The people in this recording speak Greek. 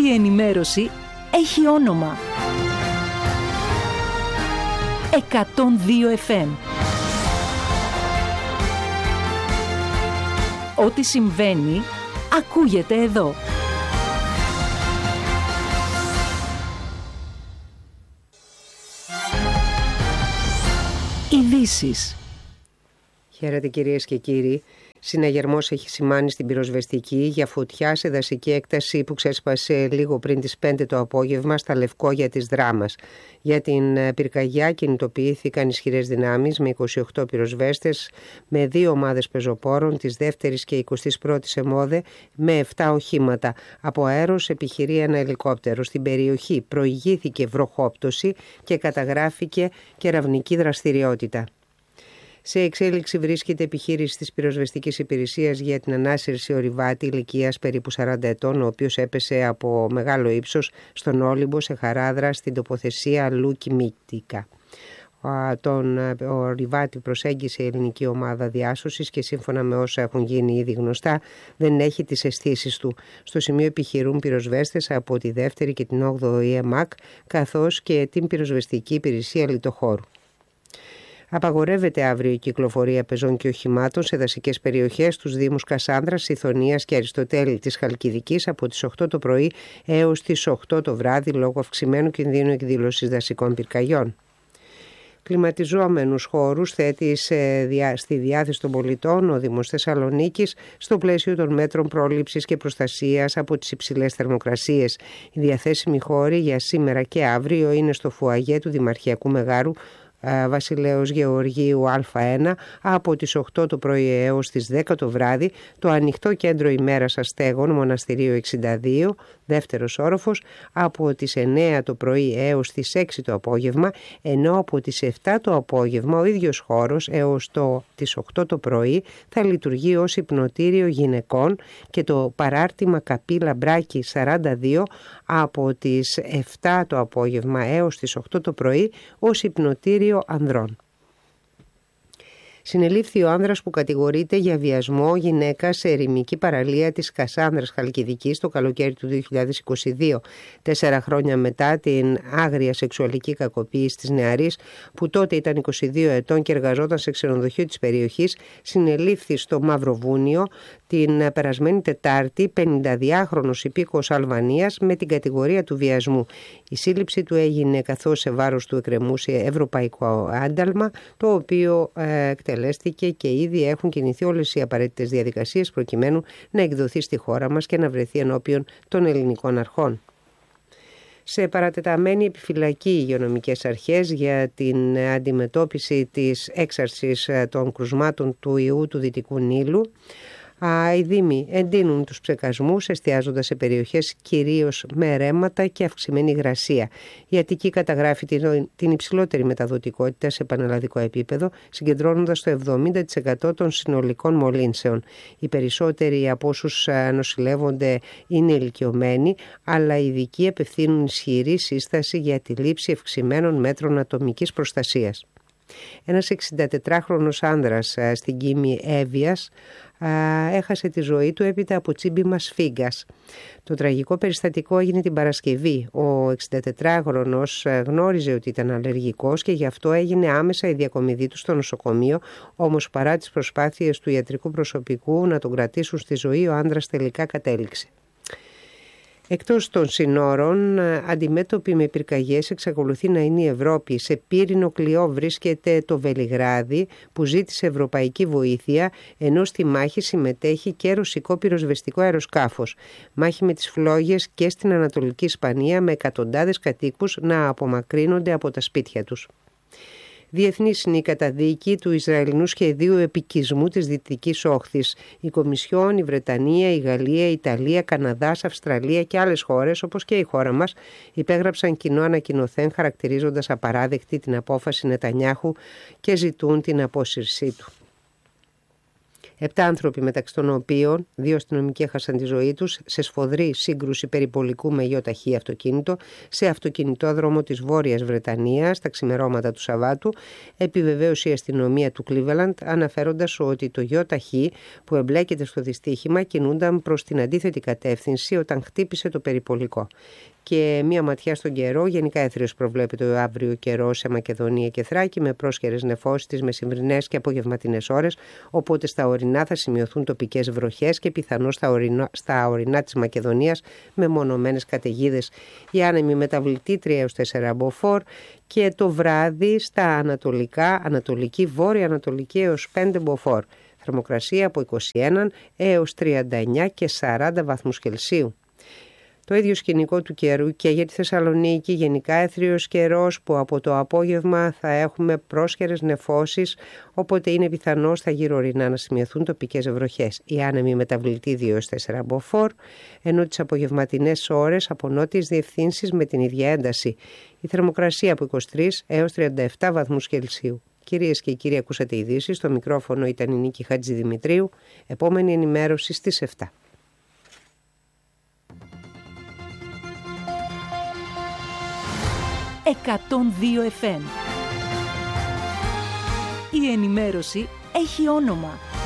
η ενημέρωση έχει όνομα. 102 FM. Ό,τι συμβαίνει, ακούγεται εδώ. Ειδήσεις. Χαίρετε κυρίες και κύριοι. Συναγερμός έχει σημάνει στην πυροσβεστική για φωτιά σε δασική έκταση που ξέσπασε λίγο πριν τις 5 το απόγευμα στα Λευκόγια της Δράμας. Για την πυρκαγιά κινητοποιήθηκαν ισχυρές δυνάμεις με 28 πυροσβέστες, με 2 ομάδες πεζοπόρων της 2ης και 21ης ΕΜΟΔΕ με 7 οχήματα. Από αέρος επιχειρεί ένα ελικόπτερο. Στην περιοχή προηγήθηκε βροχόπτωση και καταγράφηκε κεραυνική δραστηριότητα. Σε εξέλιξη βρίσκεται επιχείρηση της πυροσβεστικής υπηρεσίας για την ανάσυρση ορειβάτη ηλικίας περίπου 40 ετών, ο οποίος έπεσε από μεγάλο ύψος στον Όλυμπο σε Χαράδρα στην τοποθεσία Λούκι Μύκτικα. Τον ορειβάτη προσέγγισε η ελληνική ομάδα διάσωσης και σύμφωνα με όσα έχουν γίνει ήδη γνωστά δεν έχει τις αισθήσεις του. Στο σημείο επιχειρούν πυροσβέστες από τη 2η και την 8η ΕΜΑΚ καθώς και την πυροσβεστική υπηρεσία λιτοχώρου. Απαγορεύεται αύριο η κυκλοφορία πεζών και οχημάτων σε δασικές περιοχές στους Δήμους Κασάνδρας, Ιθωνίας και Αριστοτέλη της Χαλκιδικής από τις 8 το πρωί έως τις 8 το βράδυ λόγω αυξημένου κινδύνου εκδήλωσης δασικών πυρκαγιών. Κλιματιζόμενους χώρους θέτει στη διάθεση των πολιτών ο Δήμος Θεσσαλονίκης στο πλαίσιο των μέτρων πρόληψης και προστασίας από τις υψηλές θερμοκρασίες. Οι διαθέσιμοι χώροι για σήμερα και αύριο είναι στο φουαγέ του Δημαρχιακού Μεγάρου Βασιλέως Γεωργίου Α1 από τις 8 το πρωί έως τις 10 το βράδυ, το ανοιχτό κέντρο ημέρας αστέγων Μοναστηρίου 62, δεύτερος όροφος, από τις 9 το πρωί έως τις 6 το απόγευμα, ενώ από τις 7 το απόγευμα ο ίδιος χώρος έως τις 8 το πρωί θα λειτουργεί ως υπνοτήριο γυναικών και το παράρτημα Καπή Λαμπράκη 42 από τις 7 το απόγευμα έως τις 8 το πρωί ως υπνοτήριο ανδρών. Συνελήφθη ο άνδρας που κατηγορείται για βιασμό γυναίκα σε ερημική παραλία της Κασάνδρας Χαλκιδικής το καλοκαίρι του 2022, 4 χρόνια μετά την άγρια σεξουαλική κακοποίηση της νεαρής που τότε ήταν 22 ετών και εργαζόταν σε ξενοδοχείο της περιοχής. Συνελήφθη στο Μαυροβούνιο την περασμένη Τετάρτη 52χρονος υπήκοος Αλβανίας με την κατηγορία του βιασμού. Η σύλληψη του έγινε καθώς σε βάρος του εκκρεμούσε ευρωπαϊκό άνταλμα, το οποίο εκτελέστηκε και ήδη έχουν κινηθεί όλες οι απαραίτητες διαδικασίες προκειμένου να εκδοθεί στη χώρα μας και να βρεθεί ενώπιον των ελληνικών αρχών. Σε παρατεταμένη επιφυλακή οι υγειονομικές αρχές για την αντιμετώπιση της έξαρσης των κρουσμάτων του ιού του Δυτικού Νείλου. Οι Δήμοι εντείνουν τους ψεκασμούς εστιάζοντας σε περιοχές κυρίως με ρέματα και αυξημένη υγρασία. Η Αττική καταγράφει την υψηλότερη μεταδοτικότητα σε πανελλαδικό επίπεδο, συγκεντρώνοντας το 70% των συνολικών μολύνσεων. Οι περισσότεροι από όσους νοσηλεύονται είναι ηλικιωμένοι, αλλά οι ειδικοί απευθύνουν ισχυρή σύσταση για τη λήψη ευξημένων μέτρων ατομικής προστασίας. Ένας 64χρονος άνδρας στην Κίμη Εύβοιας έχασε τη ζωή του έπειτα από τσίμπημα σφίγγας. Το τραγικό περιστατικό έγινε την Παρασκευή. Ο 64χρονος γνώριζε ότι ήταν αλλεργικός και γι' αυτό έγινε άμεσα η διακομιδή του στο νοσοκομείο, όμως παρά τις προσπάθειες του ιατρικού προσωπικού να τον κρατήσουν στη ζωή, ο άνδρας τελικά κατέληξε. Εκτός των συνόρων, αντιμέτωπη με πυρκαγιές εξακολουθεί να είναι η Ευρώπη. Σε πύρινο κλειό βρίσκεται το Βελιγράδι που ζήτησε ευρωπαϊκή βοήθεια, ενώ στη μάχη συμμετέχει και ρωσικό πυροσβεστικό αεροσκάφος. Μάχη με τις φλόγες και στην Ανατολική Ισπανία με εκατοντάδες κατοίκους να απομακρύνονται από τα σπίτια τους. Διεθνής είναι η καταδίκη του Ισραηλινού σχεδίου επικισμού της Δυτικής Όχθης. Η Κομισιόν, η Βρετανία, η Γαλλία, η Ιταλία, Καναδάς, Αυστραλία και άλλες χώρες, όπως και η χώρα μας, υπέγραψαν κοινό ανακοινωθέν χαρακτηρίζοντας απαράδεκτη την απόφαση Νετανιάχου και ζητούν την απόσυρσή του. 7 άνθρωποι, μεταξύ των οποίων 2 αστυνομικοί έχασαν τη ζωή τους σε σφοδρή σύγκρουση περιπολικού με ιοταχή αυτοκίνητο σε αυτοκινητόδρομο της Βόρειας Βρετανίας τα ξημερώματα του Σαββάτου, επιβεβαίωσε η αστυνομία του Cleveland, αναφέροντας ότι το ιοταχή που εμπλέκεται στο δυστύχημα κινούνταν προς την αντίθετη κατεύθυνση όταν χτύπησε το περιπολικό. Και μία ματιά στον καιρό. Γενικά έθριος προβλέπεται ο αύριο καιρό σε Μακεδονία και Θράκη, με πρόσχερες νεφώσεις τις μεσημβρινές και απογευματινές ώρες, οπότε στα ορεινά θα σημειωθούν τοπικές βροχές και πιθανώς στα ορεινά της Μακεδονίας με μονομένες καταιγίδες. Η άνεμη μεταβλητή 3 έως 4 μποφόρ και το βράδυ στα ανατολικά, ανατολική, βόρεια ανατολική έως 5 μποφόρ. Θερμοκρασία από 21 έως 39 και 40 βαθμούς Κελσίου. Το ίδιο σκηνικό του καιρού και για τη Θεσσαλονίκη, γενικά έθριος καιρός που από το απόγευμα θα έχουμε πρόσχερες νεφώσεις, οπότε είναι πιθανό στα γύρω ορεινά να σημειωθούν τοπικές βροχές. Η άνεμη μεταβλητή 2 έως 4 μποφόρ, ενώ τις απογευματινές ώρες από νότιες διευθύνσεις με την ίδια ένταση. Η θερμοκρασία από 23 έως 37 βαθμούς Κελσίου. Κυρίες και κύριοι, ακούσατε ειδήσεις. Στο μικρόφωνο ήταν η Νίκη Χατζηδημητρίου. Επόμενη ενημέρωση στις 7. 102 FM. Η ενημέρωση έχει όνομα.